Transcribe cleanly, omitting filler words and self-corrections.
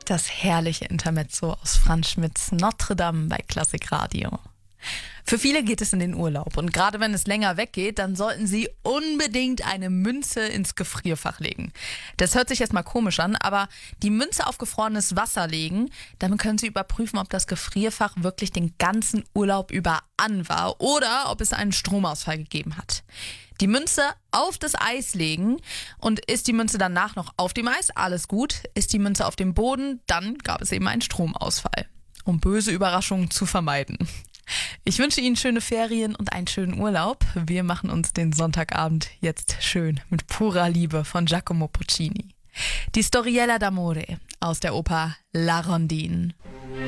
Das herrliche Intermezzo aus Franz Schmidts Notre Dame bei Klassik Radio. Für viele geht es in den Urlaub und gerade wenn es länger weggeht, dann sollten sie unbedingt eine Münze ins Gefrierfach legen. Das hört sich erstmal komisch an, aber die Münze auf gefrorenes Wasser legen, damit können Sie überprüfen, ob das Gefrierfach wirklich den ganzen Urlaub über an war oder ob es einen Stromausfall gegeben hat. Die Münze auf das Eis legen und ist die Münze danach noch auf dem Eis, alles gut. Ist die Münze auf dem Boden, dann gab es eben einen Stromausfall, um böse Überraschungen zu vermeiden. Ich wünsche Ihnen schöne Ferien und einen schönen Urlaub. Wir machen uns den Sonntagabend jetzt schön mit purer Liebe von Giacomo Puccini. Die Storiella d'amore aus der Oper La Rondine.